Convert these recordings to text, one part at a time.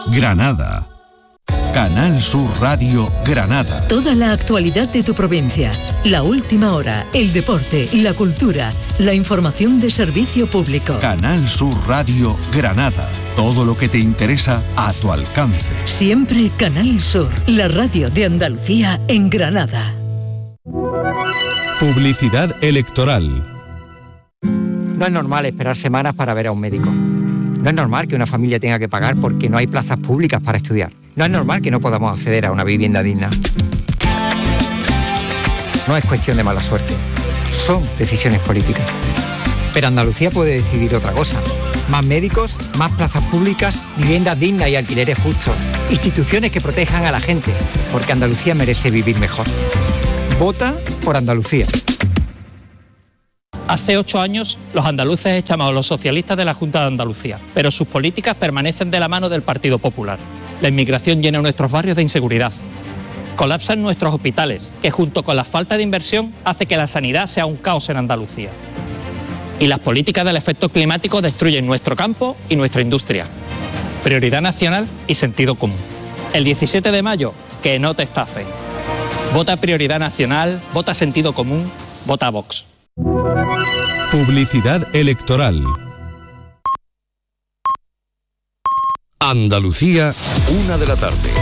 Granada. Canal Sur Radio Granada. Toda la actualidad de tu provincia, la última hora, el deporte, la cultura, la información de servicio público. Canal Sur Radio Granada. Todo lo que te interesa a tu alcance. Siempre Canal Sur, la radio de Andalucía en Granada. Publicidad electoral. No es normal esperar semanas para ver a un médico. No es normal que una familia tenga que pagar porque no hay plazas públicas para estudiar. No es normal que no podamos acceder a una vivienda digna. No es cuestión de mala suerte, son decisiones políticas. Pero Andalucía puede decidir otra cosa. Más médicos, más plazas públicas, viviendas dignas y alquileres justos. Instituciones que protejan a la gente, porque Andalucía merece vivir mejor. Vota por Andalucía. Hace 8 años, los andaluces echamos a los socialistas de la Junta de Andalucía, pero sus políticas permanecen de la mano del Partido Popular. La inmigración llena nuestros barrios de inseguridad. Colapsan nuestros hospitales, que junto con la falta de inversión hace que la sanidad sea un caos en Andalucía. Y las políticas del efecto climático destruyen nuestro campo y nuestra industria. Prioridad nacional y sentido común. El 17 de mayo, que no te estafe. Vota Prioridad Nacional, vota Sentido Común, vota Vox. Publicidad electoral. Andalucía, 1 de la tarde.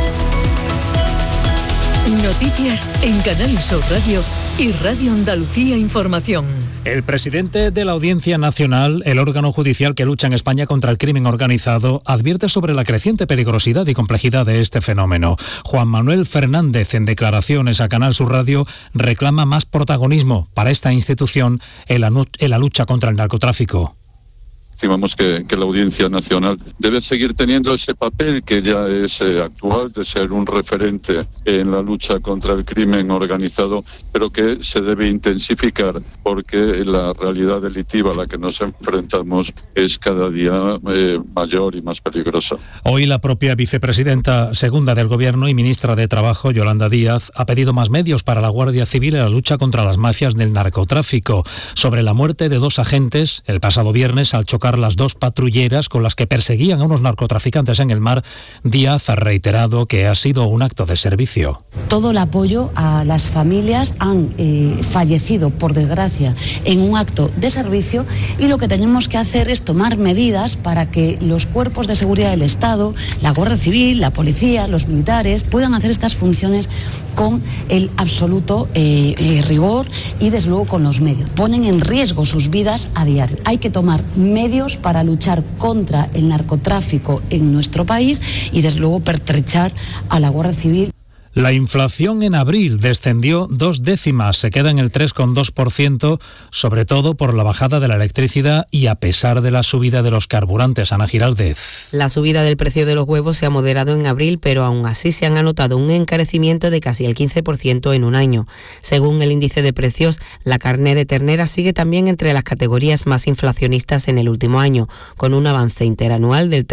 Noticias en Canal Sur Radio y Radio Andalucía Información. El presidente de la Audiencia Nacional, el órgano judicial que lucha en España contra el crimen organizado, advierte sobre la creciente peligrosidad y complejidad de este fenómeno. Juan Manuel Fernández, en declaraciones a Canal Sur Radio, reclama más protagonismo para esta institución en la lucha contra el narcotráfico. Estimamos que la Audiencia Nacional debe seguir teniendo ese papel que ya es actual, de ser un referente en la lucha contra el crimen organizado, pero que se debe intensificar porque la realidad delictiva a la que nos enfrentamos es cada día mayor y más peligrosa. Hoy la propia vicepresidenta segunda del Gobierno y ministra de Trabajo, Yolanda Díaz, ha pedido más medios para la Guardia Civil en la lucha contra las mafias del narcotráfico. Sobre la muerte de 2 agentes el pasado viernes al chocar las 2 patrulleras con las que perseguían a unos narcotraficantes en el mar, Díaz ha reiterado que ha sido un acto de servicio. Todo el apoyo a las familias han fallecido, por desgracia, en un acto de servicio, y lo que tenemos que hacer es tomar medidas para que los cuerpos de seguridad del Estado, la Guardia Civil, la policía, los militares, puedan hacer estas funciones con el absoluto rigor y desde luego con los medios. Ponen en riesgo sus vidas a diario. Hay que tomar medios para luchar contra el narcotráfico en nuestro país y desde luego pertrechar a la Guardia Civil. La inflación en abril descendió 2 décimas, se queda en el 3,2%, sobre todo por la bajada de la electricidad y a pesar de la subida de los carburantes. Ana Giraldez. La subida del precio de los huevos se ha moderado en abril, pero aún así se han anotado un encarecimiento de casi el 15% en un año. Según el índice de precios, la carne de ternera sigue también entre las categorías más inflacionistas en el último año, con un avance interanual del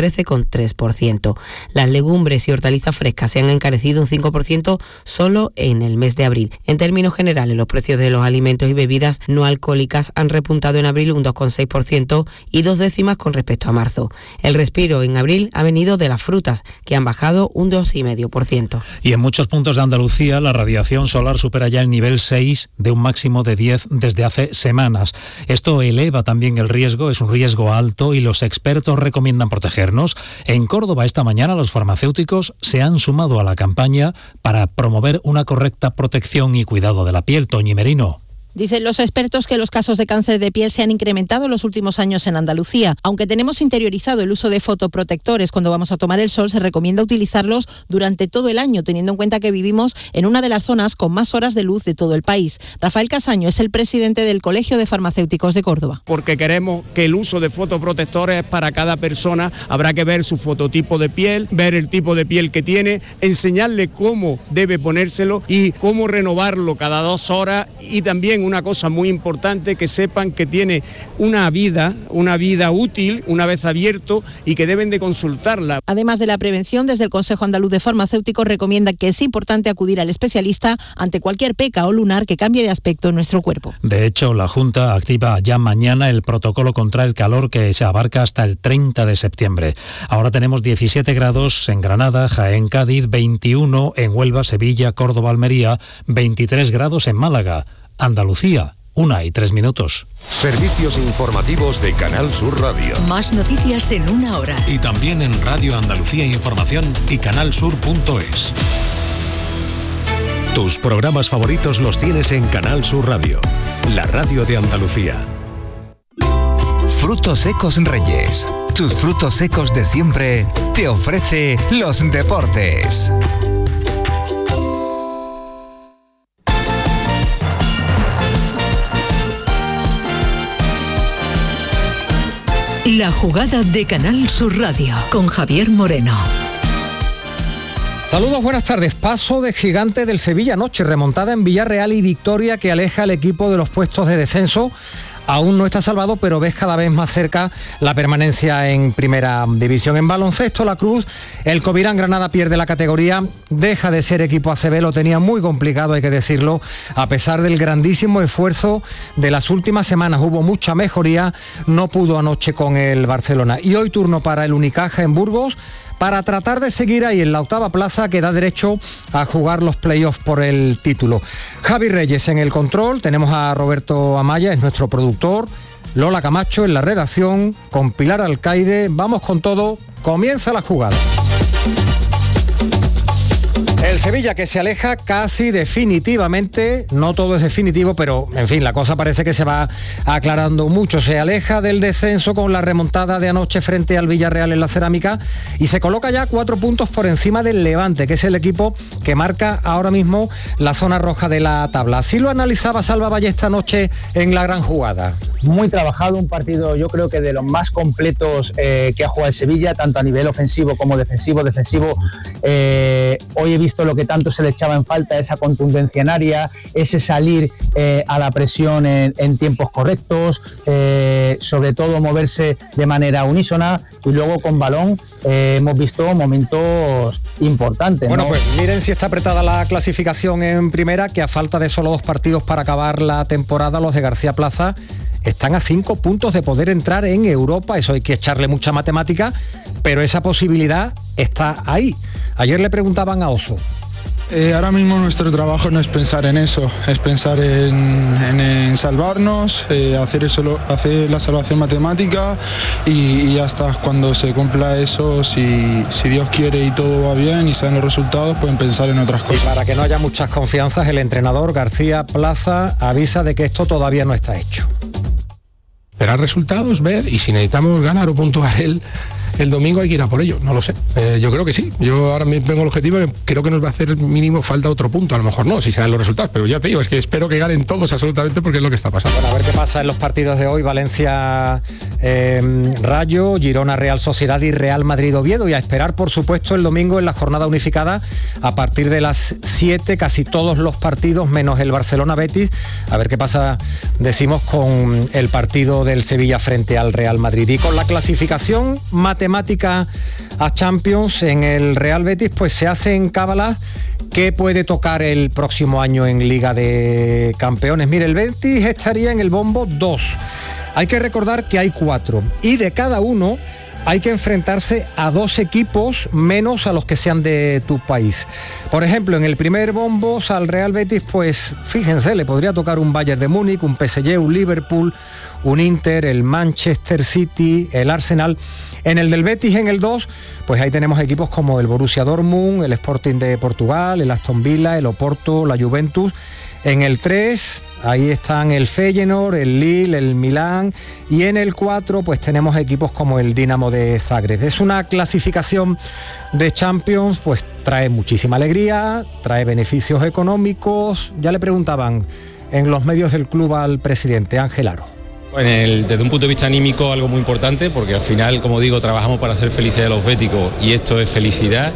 13,3%. Las legumbres y hortalizas frescas se han encarecido un 5% solo en el mes de abril. En términos generales, los precios de los alimentos y bebidas no alcohólicas han repuntado en abril un 2,6% y 2 décimas con respecto a marzo. El respiro en abril ha venido de las frutas, que han bajado un 2,5%. Y en muchos puntos de Andalucía la radiación solar supera ya el nivel 6 de un máximo de 10 desde hace semanas. Esto eleva también el riesgo, es un riesgo alto y los expertos recomiendan protegernos. En Córdoba esta mañana los farmacéuticos se han sumado a la campaña para promover una correcta protección y cuidado de la piel. Toñi Merino. Dicen los expertos que los casos de cáncer de piel se han incrementado en los últimos años en Andalucía. Aunque tenemos interiorizado el uso de fotoprotectores cuando vamos a tomar el sol, se recomienda utilizarlos durante todo el año, teniendo en cuenta que vivimos en una de las zonas con más horas de luz de todo el país. Rafael Casaño es el presidente del Colegio de Farmacéuticos de Córdoba. Porque queremos que el uso de fotoprotectores para cada persona, habrá que ver su fototipo de piel, ver el tipo de piel que tiene, enseñarle cómo debe ponérselo y cómo renovarlo cada 2 horas y también una cosa muy importante, que sepan que tiene una vida útil una vez abierto y que deben de consultarla. Además de la prevención, desde el Consejo Andaluz de Farmacéuticos recomienda que es importante acudir al especialista ante cualquier peca o lunar que cambie de aspecto en nuestro cuerpo. De hecho, la Junta activa ya mañana el protocolo contra el calor que se abarca hasta el 30 de septiembre. Ahora tenemos 17 grados en Granada, Jaén, Cádiz, 21 en Huelva, Sevilla, Córdoba, Almería, 23 grados en Málaga, Andalucía. 1:03. Servicios informativos de Canal Sur Radio. Más noticias en una hora. Y también en Radio Andalucía Información y canalsur.es. Tus programas favoritos los tienes en Canal Sur Radio, la radio de Andalucía. Frutos Secos Reyes. Tus frutos secos de siempre te ofrece los deportes. La jugada de Canal Sur Radio con Javier Moreno. Saludos, buenas tardes. Paso de gigante del Sevilla anoche, remontada en Villarreal y victoria que aleja al equipo de los puestos de descenso. Aún no está salvado, pero ves cada vez más cerca la permanencia en primera división. En baloncesto, La Cruz, el Covirán Granada pierde la categoría, deja de ser equipo ACB, lo tenía muy complicado, hay que decirlo, a pesar del grandísimo esfuerzo de las últimas semanas. Hubo mucha mejoría, no pudo anoche con el Barcelona. Y hoy turno para el Unicaja en Burgos, para tratar de seguir ahí en la octava plaza que da derecho a jugar los playoffs por el título. Javi Reyes en el control, tenemos a Roberto Amaya, es nuestro productor, Lola Camacho en la redacción, con Pilar Alcaide. Vamos con todo, comienza la jugada. El Sevilla que se aleja casi definitivamente, no todo es definitivo, pero en fin, la cosa parece que se va aclarando mucho. Se aleja del descenso con la remontada de anoche frente al Villarreal en la Cerámica y se coloca ya 4 puntos por encima del Levante, que es el equipo que marca ahora mismo la zona roja de la tabla. Así lo analizaba Salva Valle esta noche en la gran jugada. Muy trabajado, un partido yo creo que de los más completos que ha jugado el Sevilla, tanto a nivel ofensivo como defensivo. Hoy he visto lo que tanto se le echaba en falta, esa contundencia en área, ese salir a la presión en tiempos correctos, sobre todo moverse de manera unísona, y luego con balón hemos visto momentos importantes, Bueno, ¿no? pues miren si está apretada la clasificación en primera, que a falta de solo 2 partidos para acabar la temporada, los de García Plaza están a 5 puntos de poder entrar en Europa. Eso hay que echarle mucha matemática, pero esa posibilidad está ahí. Ayer le preguntaban a Oso. Ahora mismo nuestro trabajo no es pensar en eso, es pensar en salvarnos, hacer la salvación matemática y ya está. Cuando se cumpla eso, si Dios quiere y todo va bien y salen los resultados, pueden pensar en otras cosas. Y para que no haya muchas confianzas, el entrenador García Plaza avisa de que esto todavía no está hecho. Esperar resultados, ver, y si necesitamos ganar o puntuar el domingo hay que ir a por ello, no lo sé. Yo creo que sí. Yo ahora mismo tengo el objetivo que creo que nos va a hacer mínimo falta otro punto, a lo mejor no, si se dan los resultados, pero ya te digo, es que espero que ganen todos absolutamente porque es lo que está pasando. Bueno, a ver qué pasa en los partidos de hoy. Valencia Rayo, Girona Real Sociedad y Real Madrid Oviedo, y a esperar por supuesto el domingo en la jornada unificada a partir de las 7, casi todos los partidos menos el Barcelona Betis. A ver qué pasa, decimos, con el partido del Sevilla frente al Real Madrid. Y con la clasificación matemática a Champions en el Real Betis, pues se hacen cábalas que puede tocar el próximo año en Liga de Campeones. Mire, el Betis estaría en el bombo 2. Hay que recordar que hay 4 y de cada uno hay que enfrentarse a 2 equipos menos a los que sean de tu país. Por ejemplo, en el primer bombo al Real Betis, pues fíjense, le podría tocar un Bayern de Múnich, un PSG, un Liverpool, un Inter, el Manchester City, el Arsenal. En el del Betis, en el 2, pues ahí tenemos equipos como el Borussia Dortmund, el Sporting de Portugal, el Aston Villa, el Oporto, la Juventus. En el 3, ahí están el Feyenoord, el Lille, el Milán, y en el 4 pues tenemos equipos como el Dinamo de Zagreb. Es una clasificación de Champions, pues trae muchísima alegría, trae beneficios económicos. Ya le preguntaban en los medios del club al presidente Ángel Aro. Desde un punto de vista anímico, algo muy importante, porque al final, como digo, trabajamos para hacer felicidad a los béticos y esto es felicidad.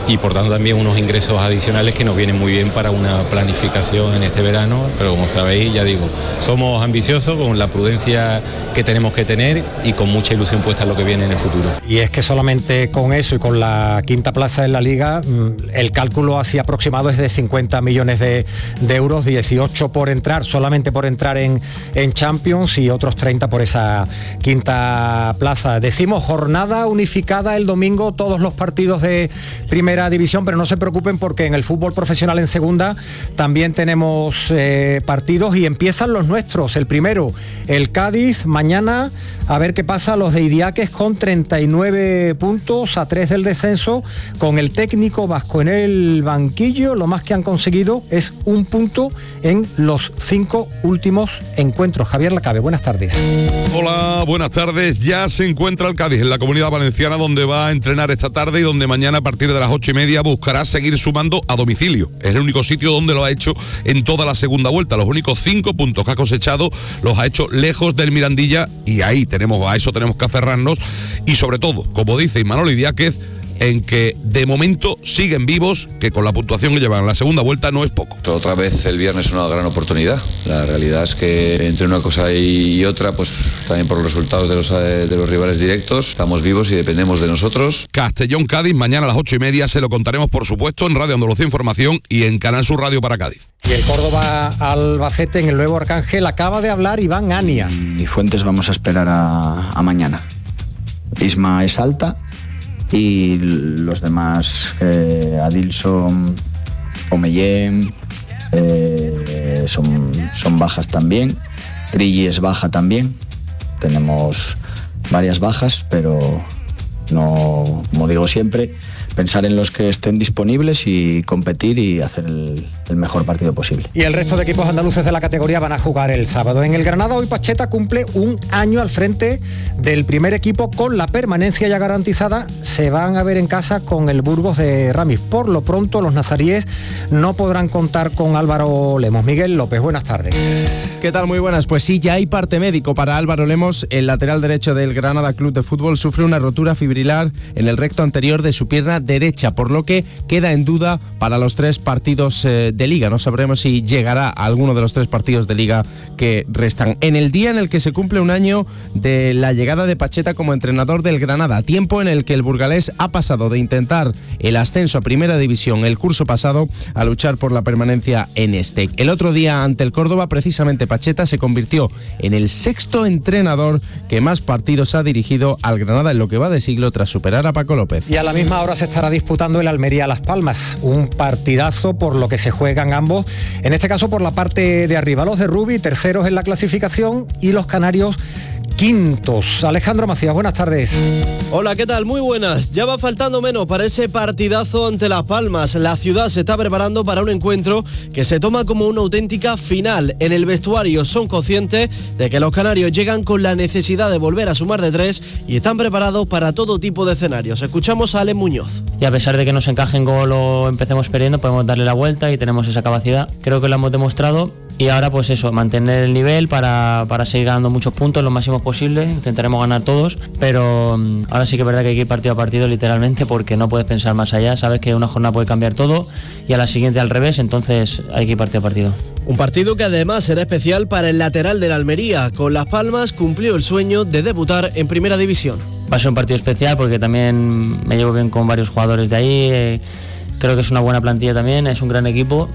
y por tanto también unos ingresos adicionales que nos vienen muy bien para una planificación en este verano, pero como sabéis, ya digo, somos ambiciosos con la prudencia que tenemos que tener y con mucha ilusión puesta en lo que viene en el futuro. Y es que solamente con eso y con la quinta plaza en la Liga, el cálculo así aproximado es de 50 millones de euros, 18 por entrar, solamente por entrar en Champions, y otros 30 por esa quinta plaza. Decimos jornada unificada el domingo, todos los partidos de Primera División, pero no se preocupen porque en el fútbol profesional en Segunda también tenemos partidos y empiezan los nuestros. El primero, el Cádiz, mañana a ver qué pasa, los de Idiáquez con 39 puntos a 3 del descenso, con el técnico vasco en el banquillo. Lo más que han conseguido es un punto en los 5 últimos encuentros. Javier Lacabe, buenas tardes. Hola, buenas tardes. Ya se encuentra el Cádiz en la Comunidad Valenciana, donde va a entrenar esta tarde y donde mañana a partir de las 8:30 buscará seguir sumando a domicilio. Es el único sitio donde lo ha hecho en toda la segunda vuelta. Los únicos 5 puntos que ha cosechado los ha hecho lejos del Mirandilla, y a eso tenemos que aferrarnos, y sobre todo, como dice Imanol Idiáquez, en que de momento siguen vivos, que con la puntuación que llevan en la segunda vuelta no es poco. Otra vez el viernes una gran oportunidad. La realidad es que entre una cosa y otra, pues también por los resultados de los rivales directos, estamos vivos y dependemos de nosotros. Castellón-Cádiz, mañana a las 8:30, se lo contaremos por supuesto en Radio Andalucía Información y en Canal Sur Radio para Cádiz. Y el Córdoba-Albacete en el nuevo Arcángel, acaba de hablar Iván Ania. Y Fuentes vamos a esperar a mañana. Isma es alta y los demás, Adilson, Omeyén, son bajas también. Trilli es baja también. Tenemos varias bajas, pero no, como digo siempre, pensar en los que estén disponibles y competir y hacer el mejor partido posible. Y el resto de equipos andaluces de la categoría van a jugar el sábado. En el Granada hoy Pacheta cumple un año al frente del primer equipo con la permanencia ya garantizada. Se van a ver en casa con el Burgos de Ramis. Por lo pronto los nazaríes no podrán contar con Álvaro Lemos. Miguel López, buenas tardes. ¿Qué tal? Muy buenas. Pues sí, ya hay parte médico para Álvaro Lemos. El lateral derecho del Granada Club de Fútbol sufre una rotura fibrilar en el recto anterior de su pierna derecha, por lo que queda en duda para los 3 partidos de Liga. No sabremos si llegará a alguno de los 3 partidos de Liga que restan. En el día en el que se cumple un año de la llegada de Pacheta como entrenador del Granada, tiempo en el que el burgalés ha pasado de intentar el ascenso a Primera División el curso pasado a luchar por la permanencia en este. El otro día ante el Córdoba, precisamente Pacheta se convirtió en el 6º entrenador que más partidos ha dirigido al Granada en lo que va de siglo, tras superar a Paco López. Y a la misma hora se estará disputando el Almería-Las Palmas, un partidazo por lo que se juegan ambos, en este caso por la parte de arriba. Los de Rubi, terceros en la clasificación, y los canarios quintos. Alejandro Macías, buenas tardes. Hola, ¿qué tal? Muy buenas. Ya va faltando menos para ese partidazo ante Las Palmas. La ciudad se está preparando para un encuentro que se toma como una auténtica final. En el vestuario son conscientes de que los canarios llegan con la necesidad de volver a sumar de 3 y están preparados para todo tipo de escenarios. Escuchamos a Alex Muñoz. Y a pesar de que nos encajen gol o empecemos perdiendo, podemos darle la vuelta y tenemos esa capacidad. Creo que lo hemos demostrado. Y ahora pues eso, mantener el nivel para seguir ganando muchos puntos, lo máximo posible. Intentaremos ganar todos, pero ahora sí que es verdad que hay que ir partido a partido literalmente, porque no puedes pensar más allá. Sabes que una jornada puede cambiar todo y a la siguiente al revés, entonces hay que ir partido a partido. Un partido que además será especial para el lateral del Almería. Con Las Palmas cumplió el sueño de debutar en Primera División. Va a ser un partido especial porque también me llevo bien con varios jugadores de ahí. Creo que es una buena plantilla también, es un gran equipo.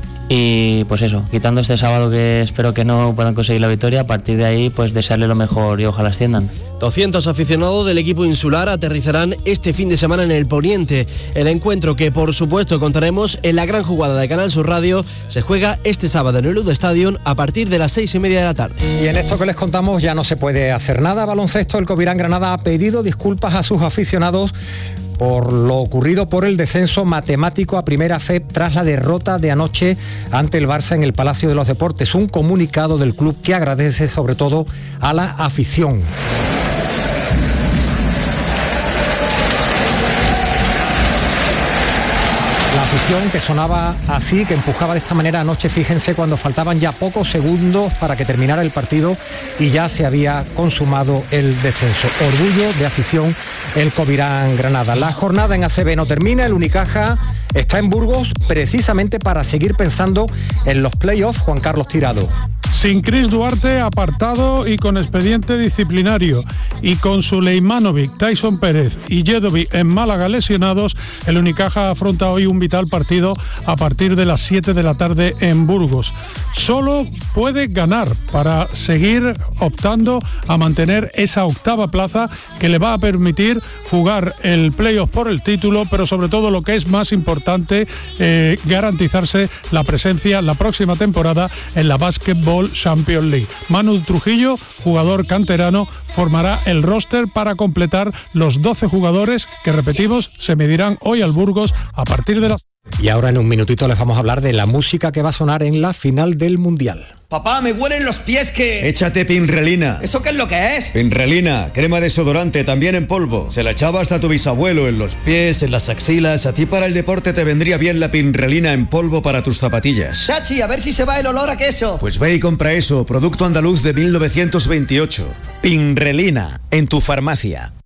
Y pues eso, quitando este sábado que espero que no puedan conseguir la victoria, a partir de ahí pues desearle lo mejor y ojalá asciendan. 200 aficionados del equipo insular aterrizarán este fin de semana en el Poniente. El encuentro, que por supuesto contaremos en la gran jugada de Canal Sur Radio, se juega este sábado en el Luz Stadium a partir de las 6:30 de la tarde. Y en esto que les contamos ya no se puede hacer nada. Baloncesto, el Covirán Granada ha pedido disculpas a sus aficionados por lo ocurrido por el descenso matemático a Primera Fe tras la derrota de anoche ante el Barça en el Palacio de los Deportes. Un comunicado del club que agradece sobre todo a la afición. La afición que sonaba así, que empujaba de esta manera anoche, fíjense, cuando faltaban ya pocos segundos para que terminara el partido y ya se había consumado el descenso. Orgullo de afición el Covirán Granada. La jornada en ACB no termina, el Unicaja está en Burgos precisamente para seguir pensando en los playoffs. Juan Carlos Tirado. Sin Chris Duarte apartado y con expediente disciplinario, y con Suleimanovic, Tyson Pérez y Jedovic en Málaga lesionados, el Unicaja afronta hoy un vital partido a partir de las 7 de la tarde en Burgos. Solo puede ganar para seguir optando a mantener esa octava plaza que le va a permitir jugar el playoff por el título, pero sobre todo, lo que es más importante, garantizarse la presencia la próxima temporada en la Basketball Champions League. Manu Trujillo, jugador canterano, formará el roster para completar los 12 jugadores que, repetimos, se medirán hoy al Burgos a partir de las... Y ahora en un minutito les vamos a hablar de la música que va a sonar en la final del Mundial. Papá, me huelen los pies que... Échate Pinrelina. ¿Eso qué es lo que es? Pinrelina, crema desodorante, también en polvo. Se la echaba hasta tu bisabuelo, en los pies, en las axilas. A ti para el deporte te vendría bien la Pinrelina en polvo para tus zapatillas. Chachi, a ver si se va el olor a queso. Pues ve y compra eso, producto andaluz de 1928. Pinrelina, en tu farmacia.